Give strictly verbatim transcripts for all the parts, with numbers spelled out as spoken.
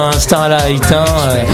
Starlight, hein.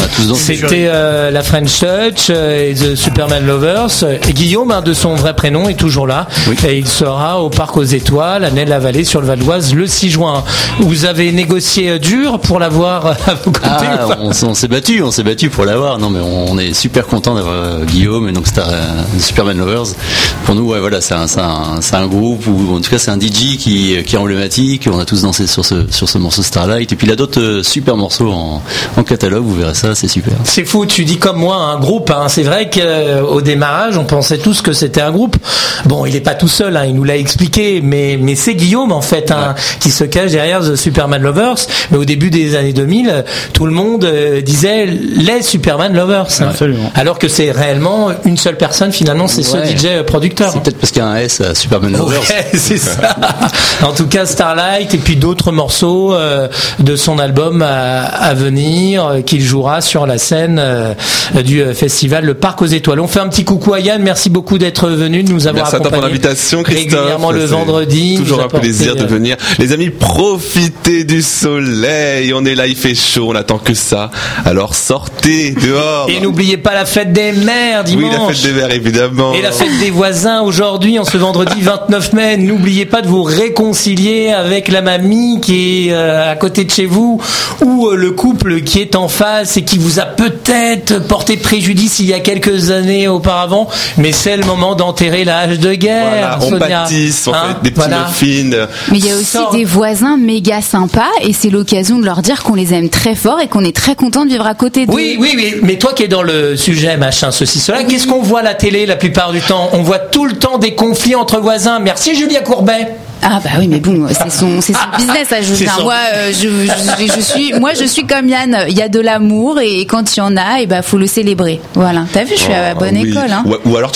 C'était euh, la French Touch euh, et The Superman Lovers. Et Guillaume, hein, de son vrai prénom, est toujours là. Oui. Et il sera au Parc aux Étoiles, à Ney-la-Vallée, sur le Val d'Oise, le six juin. Vous avez négocié dur pour l'avoir à vos côtés? Ah, on, on s'est battu, on s'est battu pour l'avoir. Non, mais on, on est super content d'avoir euh, Guillaume et donc Star, euh, Superman Lovers. Pour nous, ouais, voilà, c'est un, c'est un, c'est un groupe ou en tout cas c'est un D J qui, qui est emblématique. On a tous dansé sur ce, sur ce morceau Starlight. Et puis il a d'autres euh, super morceaux en, en catalogue. Vous verrez ça, c'est super. C'est fou, tu dis comme moi un groupe. Hein. C'est vrai qu'au démarrage, on pensait tous que c'était un groupe. Bon, il est pas tout seul, hein, il nous l'a expliqué, mais mais c'est Guillaume en fait, hein, ouais. qui se cache derrière The Superman Lovers. Mais au début des années deux mille, tout le monde euh, disait les Superman Lovers. Hein. Absolument. Alors que c'est réellement une seule personne finalement, c'est ouais. ce D J producteur. C'est peut-être parce qu'il y a un S à Superman Lovers. Ouais, c'est ça. En tout cas, Starlight et puis d'autres morceaux euh, de son album à, à venir euh, qu'il jouera sur la scène euh, du euh, festival Le Parc aux Étoiles. On fait un petit coucou à Yann. Merci beaucoup d'être venu, de nous avoir Merci accompagnés. Merci à toi pour l'invitation, Christophe. Régulièrement le vendredi. Toujours un plaisir de venir. Les amis, profitez du soleil. On est là, il fait chaud, on attend que ça. Alors sortez dehors. Et n'oubliez pas la fête des mères dimanche. Oui, la fête des mères, évidemment. Et la fête des voisins aujourd'hui, en ce vendredi vingt-neuf mai. N'oubliez pas de vous réconcilier avec la mamie qui est euh, à côté de chez vous ou euh, le couple qui est en face et qui vous a peut-être porté préjudice il y a quelques années auparavant. Mais c'est le moment d'enterrer la hache de guerre. Voilà, on Sonia. pâtisse, on hein, fait des petits voilà. muffins. Mais il y a aussi Sort. des voisins méga sympas et c'est l'occasion de leur dire qu'on les aime très fort et qu'on est très content de vivre à côté d'eux. Oui, oui, oui. Mais toi qui es dans le sujet, machin, ceci, cela, oui. Qu'est-ce qu'on voit à la télé la plupart du temps? On voit tout le temps des conflits entre voisins. Merci Julia Courbet. Ah bah oui, mais bon, c'est son, c'est son business. Ça, je, son... moi, euh, je, je, je suis, moi, je suis comme Yann. Il y a de l'amour et quand il y en a, et bah faut le célébrer. Voilà. T'as vu, je suis à la bonne oh, oui. école. Hein. Ou, ou alors